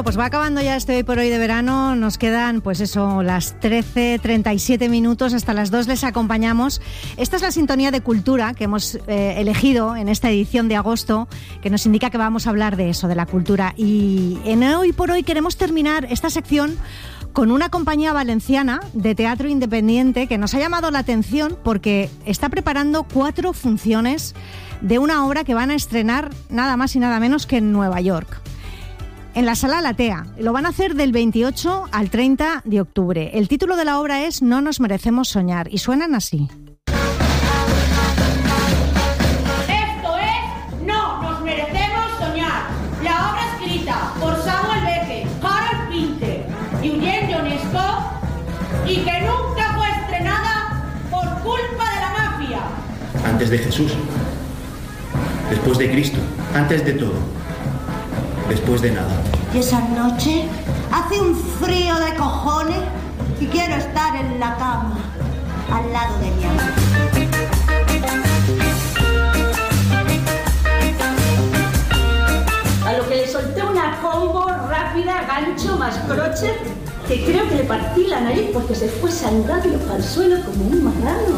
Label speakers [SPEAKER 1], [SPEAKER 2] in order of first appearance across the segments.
[SPEAKER 1] pues va acabando ya este Hoy por Hoy de verano. Nos quedan, pues eso, las 13:37 minutos. Hasta las 2 les acompañamos. Esta es la sintonía de cultura que hemos elegido en esta edición de agosto, que nos indica que vamos a hablar de eso, de la cultura. Y en Hoy por Hoy queremos terminar esta sección con una compañía valenciana de teatro independiente que nos ha llamado la atención porque está preparando 4 funciones de una obra que van a estrenar nada más y nada menos que en Nueva York, en la Sala Latea. Lo van a hacer del 28 al 30 de octubre. El título de la obra es No nos merecemos soñar y suenan así.
[SPEAKER 2] Esto es No nos merecemos soñar, la obra escrita por Samuel Beckett, Harold Pinter y Eugene Ionesco, y que nunca fue estrenada por culpa de la mafia.
[SPEAKER 3] Antes de Jesús, después de Cristo, antes de todo, después de nada.
[SPEAKER 4] Y esa noche hace un frío de cojones y quiero estar en la cama, al lado de mi amor.
[SPEAKER 5] A lo que le solté una combo rápida, gancho más croche, que creo que le partí la nariz porque se fue saltando al suelo como un marrano.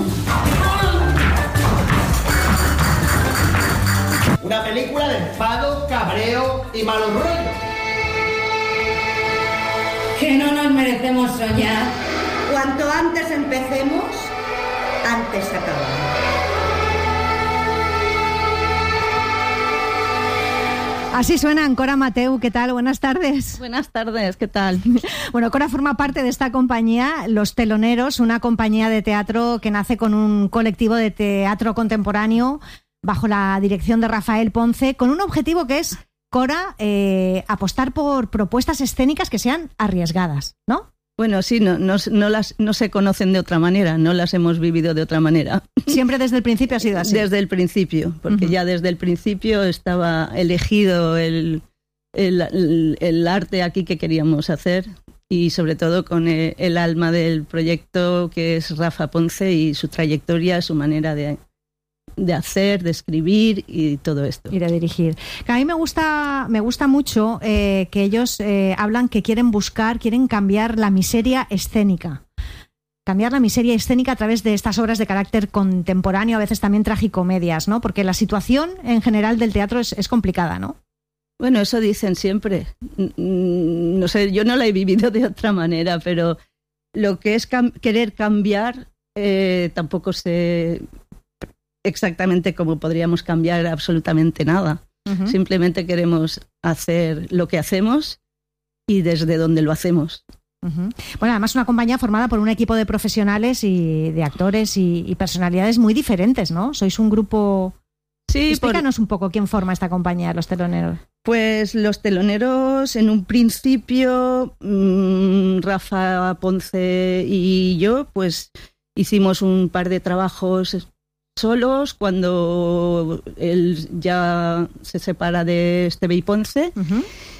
[SPEAKER 6] Una película de enfado, cabreo y malos rollos.
[SPEAKER 2] Que no nos merecemos soñar.
[SPEAKER 4] Cuanto antes empecemos, antes acabamos.
[SPEAKER 1] Así suenan. Cora Mateu, ¿qué tal? Buenas tardes.
[SPEAKER 7] Buenas tardes, ¿qué tal?
[SPEAKER 1] Bueno, Cora forma parte de esta compañía, Los Teloneros, una compañía de teatro que nace con un colectivo de teatro contemporáneo bajo la dirección de Rafael Ponce, con un objetivo que es, Cora, apostar por propuestas escénicas que sean arriesgadas, ¿no?
[SPEAKER 7] Bueno, sí, no se conocen de otra manera, no las hemos vivido de otra manera.
[SPEAKER 1] Siempre desde el principio ha sido así.
[SPEAKER 7] Desde el principio, porque ya desde el principio estaba elegido el arte aquí que queríamos hacer, y sobre todo con el alma del proyecto, que es Rafa Ponce, y su trayectoria, su manera de hacer, de escribir y todo esto.
[SPEAKER 1] Y de dirigir. Que a mí me gusta mucho que ellos hablan que quieren cambiar la miseria escénica. Cambiar la miseria escénica a través de estas obras de carácter contemporáneo, a veces también tragicomedias, ¿no? Porque la situación en general del teatro es complicada, ¿no?
[SPEAKER 7] Bueno, eso dicen siempre. No sé, yo no la he vivido de otra manera, pero lo que es querer cambiar, tampoco sé exactamente cómo podríamos cambiar absolutamente nada. Uh-huh. Simplemente queremos hacer lo que hacemos y desde donde lo hacemos.
[SPEAKER 1] Uh-huh. Bueno, además una compañía formada por un equipo de profesionales y de actores y personalidades muy diferentes, ¿no? Sois un grupo... Sí, explícanos un poco quién forma esta compañía, Los Teloneros.
[SPEAKER 7] Pues Los Teloneros, en un principio, Rafa Ponce y yo, pues hicimos un par de trabajos solos cuando él ya se separa de Esteve y Ponce. Uh-huh.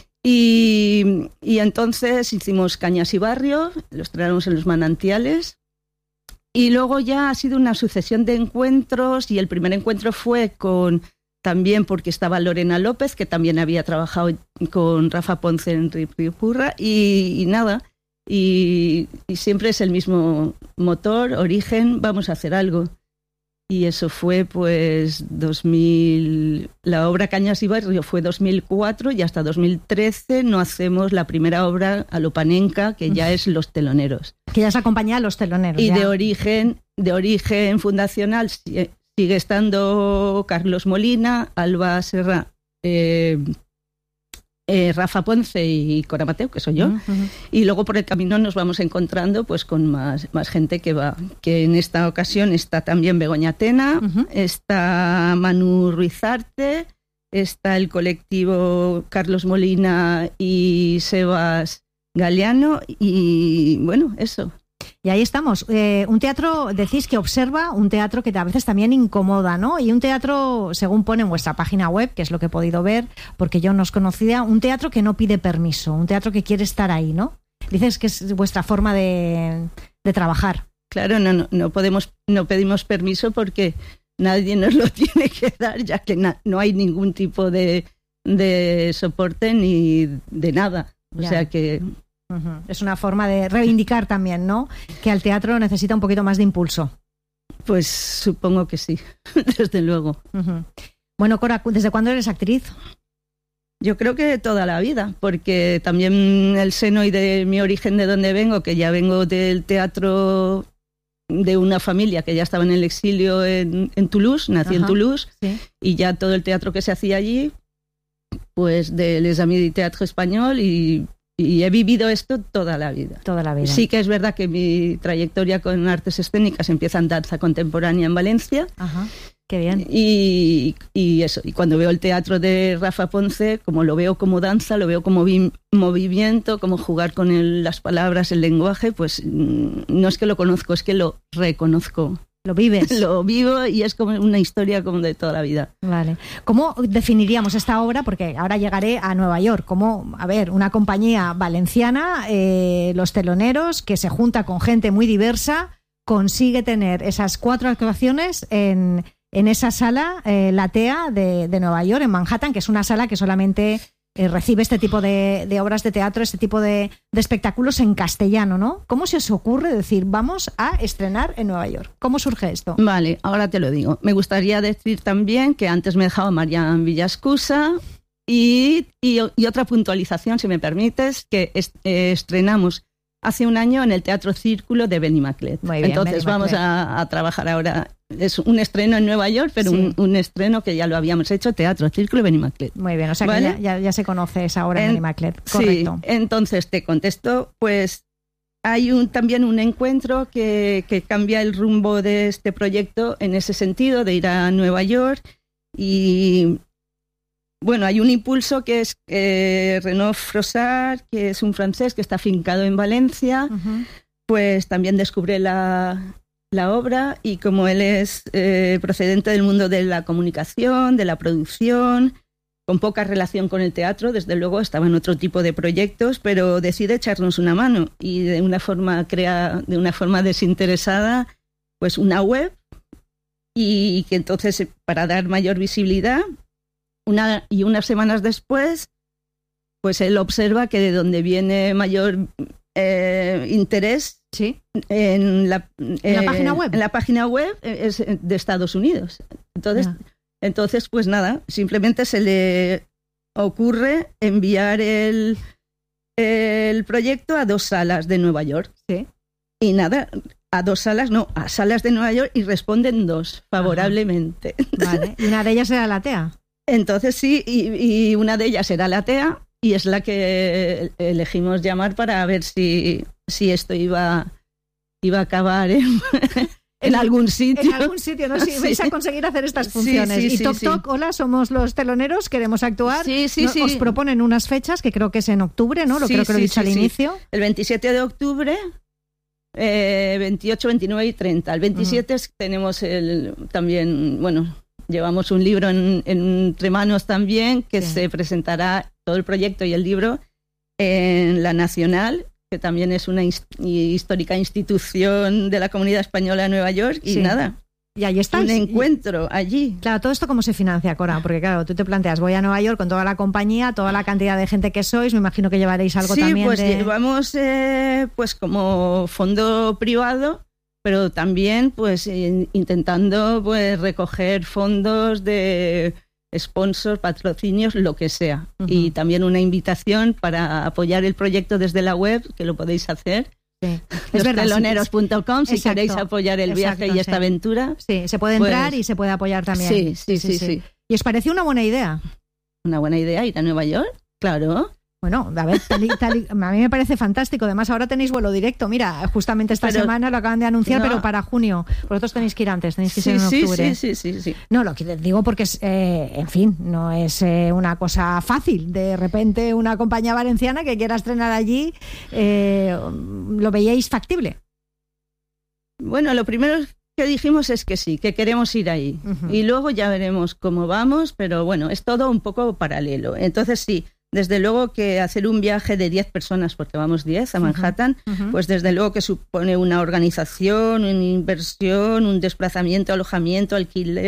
[SPEAKER 7] Y entonces hicimos Cañas y Barrio, los estrenamos en Los Manantiales, y luego ya ha sido una sucesión de encuentros, y el primer encuentro fue también porque estaba Lorena López, que también había trabajado con Rafa Ponce en Ripurra, y nada, y siempre es el mismo motor, origen, vamos a hacer algo. Y eso fue pues 2000, la obra Cañas y Barrio fue 2004, y hasta 2013 no hacemos la primera obra a lo Panenka, que ya es Los Teloneros.
[SPEAKER 1] Que ya es la compañía Los Teloneros.
[SPEAKER 7] Y
[SPEAKER 1] ya.
[SPEAKER 7] de origen fundacional sigue estando Carlos Molina, Alba Serra, Rafa Ponce y Cora Mateu, que soy yo. Uh-huh. Y luego por el camino nos vamos encontrando pues con más gente que va, que en esta ocasión está también Begoña Tena, uh-huh. Está Manu Ruizarte, está el colectivo Carlos Molina y Sebas Galeano, y bueno, eso.
[SPEAKER 1] Y ahí estamos. Un teatro, decís que observa, un teatro que a veces también incomoda, ¿no? Y un teatro, según pone en vuestra página web, que es lo que he podido ver, porque yo no os conocía, un teatro que no pide permiso, un teatro que quiere estar ahí, ¿no? Dices que es vuestra forma de trabajar.
[SPEAKER 7] Claro, no pedimos permiso porque nadie nos lo tiene que dar, ya que no hay ningún tipo de soporte ni de nada. O sea que...
[SPEAKER 1] Es una forma de reivindicar también, ¿no? Que al teatro necesita un poquito más de impulso.
[SPEAKER 7] Pues supongo que sí, desde luego.
[SPEAKER 1] Bueno, Cora, ¿desde cuándo eres actriz?
[SPEAKER 7] Yo creo que toda la vida, porque también el seno y de mi origen, de donde vengo, que ya vengo del teatro de una familia que ya estaba en el exilio en Toulouse, nací en Toulouse, y ya todo el teatro que se hacía allí, pues de Les Amis du Théâtre Español, y he vivido esto toda la vida.
[SPEAKER 1] Toda la vida.
[SPEAKER 7] Sí que es verdad que mi trayectoria con artes escénicas empieza en danza contemporánea en Valencia.
[SPEAKER 1] Ajá, qué bien.
[SPEAKER 7] Y eso, y cuando veo el teatro de Rafa Ponce, como lo veo como danza, lo veo como movimiento, como jugar con las palabras, el lenguaje, pues no es que lo conozco, es que lo reconozco.
[SPEAKER 1] Lo vives.
[SPEAKER 7] Lo vivo y es como una historia como de toda la vida.
[SPEAKER 1] Vale. ¿Cómo definiríamos esta obra? Porque ahora llegaré a Nueva York. ¿Cómo, a ver, una compañía valenciana, Los Teloneros, que se junta con gente muy diversa, consigue tener esas 4 actuaciones en esa sala, la TEA de Nueva York, en Manhattan, que es una sala que solamente recibe este tipo de obras de teatro, este tipo de espectáculos en castellano, ¿no? ¿Cómo se os ocurre decir, vamos a estrenar en Nueva York? ¿Cómo surge esto?
[SPEAKER 7] Vale, ahora te lo digo. Me gustaría decir también que antes me dejaba Marian Villascusa y otra puntualización, si me permites, que estrenamos hace un año en el Teatro Círculo de Benimaclet.
[SPEAKER 1] Muy bien,
[SPEAKER 7] entonces
[SPEAKER 1] Benimaclet.
[SPEAKER 7] vamos a trabajar ahora. Es un estreno en Nueva York, pero un estreno que ya lo habíamos hecho, Teatro Círculo de Benimaclet.
[SPEAKER 1] Muy bien, o sea
[SPEAKER 7] ¿vale?
[SPEAKER 1] que ya se conoce esa obra en Benimaclet. Correcto.
[SPEAKER 7] Sí, entonces te contesto, pues hay también un encuentro que cambia el rumbo de este proyecto en ese sentido, de ir a Nueva York. Y bueno, hay un impulso que es Renaud Frossard, que es un francés que está afincado en Valencia, pues también descubre la obra, y como él es procedente del mundo de la comunicación, de la producción, con poca relación con el teatro, desde luego estaba en otro tipo de proyectos, pero decide echarnos una mano y de una forma desinteresada, pues una web, y que entonces, para dar mayor visibilidad, unas semanas después, pues él observa que de donde viene mayor interés,
[SPEAKER 1] ¿sí?
[SPEAKER 7] en la
[SPEAKER 1] página web.
[SPEAKER 7] En la página web es de Estados Unidos. Entonces, pues nada, simplemente se le ocurre enviar el proyecto a 2 salas de Nueva York.
[SPEAKER 1] Sí.
[SPEAKER 7] Y nada, a 2 salas, no, a salas de Nueva York, y responden 2 favorablemente.
[SPEAKER 1] Vale. ¿Y una de ellas era la TEA?
[SPEAKER 7] Entonces sí, y una de ellas era la TEA, y es la que elegimos llamar para ver si esto iba a acabar en algún sitio.
[SPEAKER 1] En algún sitio, ¿no? Si vais a conseguir hacer estas funciones.
[SPEAKER 7] Sí,
[SPEAKER 1] y Toc Toc, hola, somos Los Teloneros, queremos actuar.
[SPEAKER 7] Sí.
[SPEAKER 1] Os proponen unas fechas, que creo que es en octubre, ¿no? Creo que lo he dicho al inicio.
[SPEAKER 7] El 27 de octubre, 28, 29 y 30. El 27 tenemos también, bueno, llevamos un libro entre manos también, que se presentará todo el proyecto y el libro en la Nacional, que también es una histórica institución de la comunidad española de Nueva York, y nada.
[SPEAKER 1] Y ahí estáis.
[SPEAKER 7] Un encuentro allí.
[SPEAKER 1] Claro, ¿todo esto cómo se financia, Cora? Porque claro, tú te planteas, voy a Nueva York con toda la compañía, toda la cantidad de gente que sois, me imagino que llevaréis algo también.
[SPEAKER 7] Sí, pues llevamos pues como fondo privado, pero también pues intentando pues recoger fondos de sponsors, patrocinios, lo que sea. Y también una invitación para apoyar el proyecto desde la web, que lo podéis hacer.
[SPEAKER 1] Sí.
[SPEAKER 7] Losteloneros.com, si queréis apoyar el viaje y esta aventura.
[SPEAKER 1] Sí, se puede entrar y se puede apoyar también.
[SPEAKER 7] Sí.
[SPEAKER 1] ¿Y os pareció una buena idea?
[SPEAKER 7] Una buena idea ir a Nueva York, claro.
[SPEAKER 1] Bueno, a ver, a mí me parece fantástico. Además, ahora tenéis vuelo directo. Mira, justamente esta semana lo acaban de anunciar, pero para junio. Vosotros tenéis que ir antes, tenéis que ir en octubre.
[SPEAKER 7] Sí.
[SPEAKER 1] No, lo que digo porque, en fin, no es una cosa fácil. De repente, una compañía valenciana que quiera estrenar allí, ¿lo veíais factible?
[SPEAKER 7] Bueno, lo primero que dijimos es que sí, que queremos ir ahí. Y luego ya veremos cómo vamos, pero bueno, es todo un poco paralelo. Entonces sí. Desde luego que hacer un viaje de 10 personas, porque vamos 10 a Manhattan, pues desde luego que supone una organización, una inversión, un desplazamiento, alojamiento, alquiler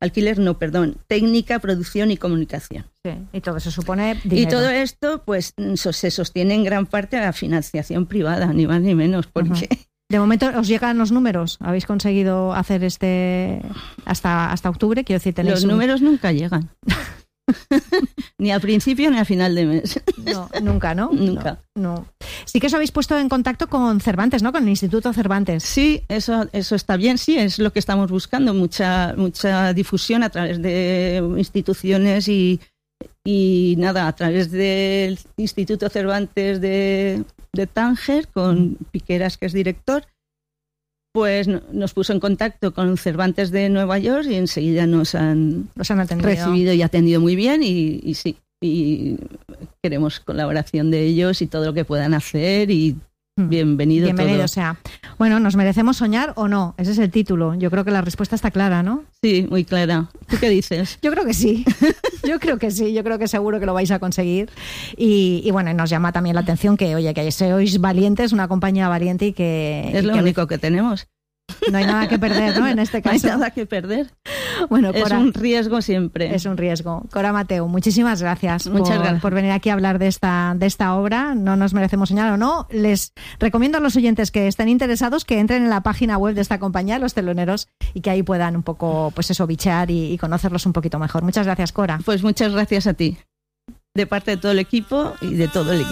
[SPEAKER 7] técnica, producción y comunicación.
[SPEAKER 1] Sí, y todo eso supone dinero.
[SPEAKER 7] Y todo esto, pues, se sostiene en gran parte a la financiación privada, ni más ni menos, porque...
[SPEAKER 1] De momento, ¿os llegan los números? ¿Habéis conseguido hacer hasta octubre? Quiero decir, tenéis
[SPEAKER 7] los números nunca llegan. Ni al principio ni al final de mes.
[SPEAKER 1] No, nunca, ¿no?
[SPEAKER 7] Nunca.
[SPEAKER 1] No. Sí que os habéis puesto en contacto con Cervantes, ¿no? Con el Instituto Cervantes.
[SPEAKER 7] Sí, eso está bien, sí, es lo que estamos buscando, mucha difusión a través de instituciones y nada, a través del Instituto Cervantes de Tánger, con Piqueras, que es director, pues nos puso en contacto con Cervantes de Nueva York y enseguida nos han recibido y atendido muy bien y sí, y queremos colaboración de ellos y todo lo que puedan hacer y bienvenido todo.
[SPEAKER 1] Sea. Bueno, ¿nos merecemos soñar o no? Ese es el título. Yo creo que la respuesta está clara, ¿no?
[SPEAKER 7] Sí, muy clara. ¿Tú qué dices?
[SPEAKER 1] Yo creo que sí. Yo creo que sí. Yo creo que seguro que lo vais a conseguir. Y bueno, nos llama también la atención que, oye, que sois valientes, una compañía valiente y que...
[SPEAKER 7] Es lo único que tenemos.
[SPEAKER 1] No hay nada que perder, ¿no? En este caso.
[SPEAKER 7] No hay nada que perder.
[SPEAKER 1] Bueno,
[SPEAKER 7] es
[SPEAKER 1] Cora,
[SPEAKER 7] un riesgo siempre.
[SPEAKER 1] Es un riesgo. Cora Mateu, muchísimas gracias.
[SPEAKER 7] Muchas gracias
[SPEAKER 1] por venir aquí a hablar de esta obra. No nos merecemos soñar o no. Les recomiendo a los oyentes que estén interesados que entren en la página web de esta compañía, Los Teloneros, y que ahí puedan un poco, pues eso, bichear y conocerlos un poquito mejor. Muchas gracias, Cora.
[SPEAKER 7] Pues muchas gracias a ti. De parte de todo el equipo y de todo el equipo.